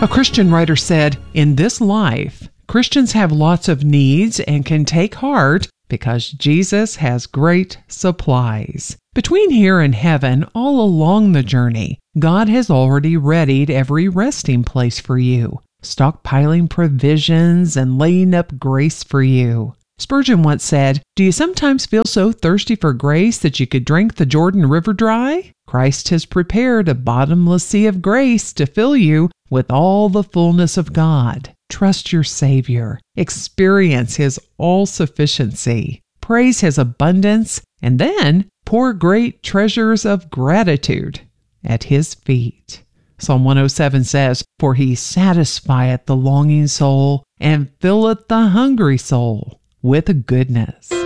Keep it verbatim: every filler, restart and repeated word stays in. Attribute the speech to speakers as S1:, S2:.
S1: A Christian writer said, "In this life, Christians have lots of needs and can take heart because Jesus has great supplies." Between here and heaven, all along the journey, God has already readied every resting place for you, stockpiling provisions and laying up grace for you. Spurgeon once said, "Do you sometimes feel so thirsty for grace that you could drink the Jordan River dry? Christ has prepared a bottomless sea of grace to fill you with all the fullness of God." Trust your Savior. Experience His all-sufficiency. Praise His abundance, and then pour great treasures of gratitude at His feet. Psalm one oh seven says, "For He satisfieth the longing soul, and filleth the hungry soul with goodness."